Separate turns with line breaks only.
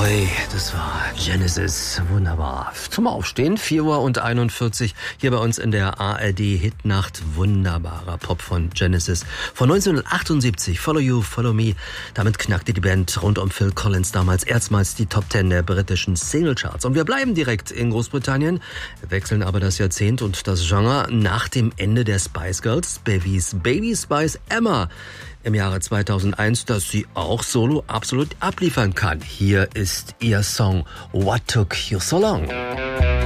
Oi, das war Genesis. Wunderbar. Zum Aufstehen, 4:41 Uhr hier bei uns in der ARD Hitnacht. Wunderbarer Pop von Genesis von 1978. Follow You, Follow Me. Damit knackte die Band rund um Phil Collins damals erstmals die Top 10 der britischen Singlecharts. Und wir bleiben direkt in Großbritannien, wechseln aber das Jahrzehnt und das Genre nach dem Ende der Spice Girls, Bevys Baby Spice Emma im Jahre 2001, dass sie auch solo absolut abliefern kann. Hier ist ihr Song What Took You So Long.